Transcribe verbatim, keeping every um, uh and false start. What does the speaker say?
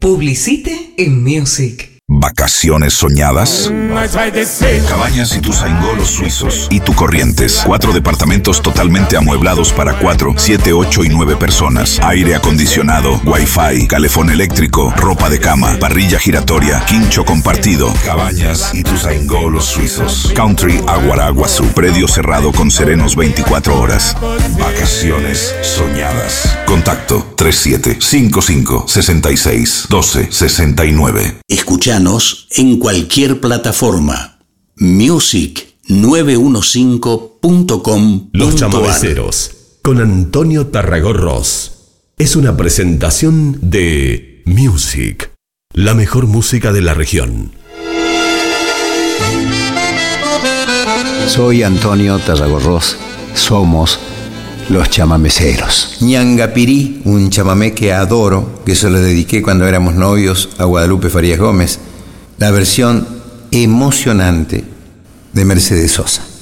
Publicite en Music. ¿Vacaciones soñadas? Cabañas Ituzaingó Los Suizos y Tu Corrientes. Cuatro departamentos totalmente amueblados para cuatro, siete, ocho y nueve personas. Aire acondicionado, wifi, calefón eléctrico, ropa de cama, parrilla giratoria, quincho compartido. Cabañas Ituzaingó Los Suizos. Country Aguaraguazú. Predio cerrado con serenos veinticuatro horas. Vacaciones soñadas. Contacto tres siete cinco cinco seis seis uno dos seis nueve. Escuchanos en cualquier plataforma. music nueve cinco punto com. Los Chamameceros con Antonio Tarragorros es una presentación de Music, la mejor música de la región. Soy Antonio Tarragorros. Somos Los Chamameceros. Ñangapirí, un chamamé que adoro, que se lo dediqué cuando éramos novios a Guadalupe Farías Gómez. La versión emocionante de Mercedes Sosa.